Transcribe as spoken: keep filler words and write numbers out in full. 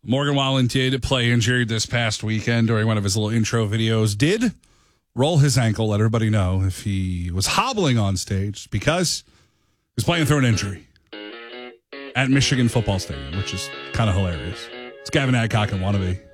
Morgan Wallen did play injured this past weekend during one of his little intro videos. Did roll his ankle, let everybody know if he was hobbling on stage because he was playing through an injury at Michigan Football Stadium, which is kind of hilarious. It's Gavin Adcock and Wannabe.